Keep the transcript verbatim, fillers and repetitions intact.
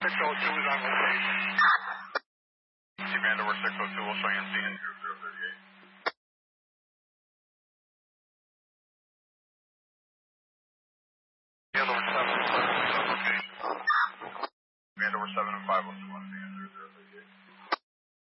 six oh two is on location. Command over six oh two will show you in zero zero thirty-eight. Command over seven and five oh two on location. Command over seven and five oh two.